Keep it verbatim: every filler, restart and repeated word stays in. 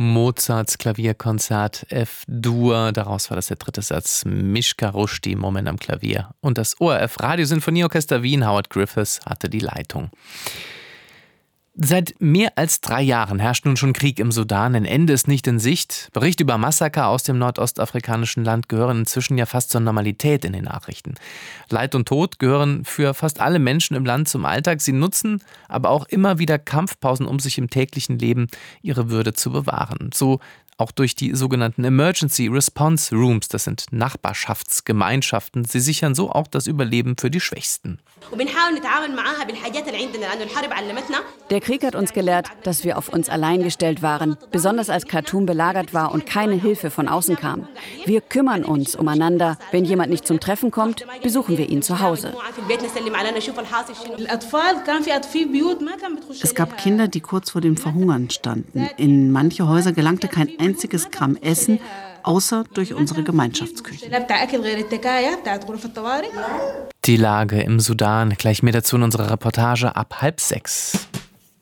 Mozarts Klavierkonzert F-Dur, daraus war das der dritte Satz. Mischka Rushdie, Moment am Klavier. Und das O R F Radiosinfonieorchester Wien, Howard Griffiths, hatte die Leitung. Seit mehr als drei Jahren herrscht nun schon Krieg im Sudan. Ein Ende ist nicht in Sicht. Berichte über Massaker aus dem nordostafrikanischen Land gehören inzwischen ja fast zur Normalität in den Nachrichten. Leid und Tod gehören für fast alle Menschen im Land zum Alltag. Sie nutzen aber auch immer wieder Kampfpausen, um sich im täglichen Leben ihre Würde zu bewahren. So auch durch die sogenannten Emergency Response Rooms, das sind Nachbarschaftsgemeinschaften. Sie sichern so auch das Überleben für die Schwächsten. Der Krieg hat uns gelehrt, dass wir auf uns allein gestellt waren, besonders als Khartoum belagert war und keine Hilfe von außen kam. Wir kümmern uns umeinander. Wenn jemand nicht zum Treffen kommt, besuchen wir ihn zu Hause. Es gab Kinder, die kurz vor dem Verhungern standen. In manche Häuser gelangte kein einziges Gramm Essen, außer durch unsere Gemeinschaftsküche. Die Lage im Sudan, gleich mehr dazu in unserer Reportage ab halb sechs.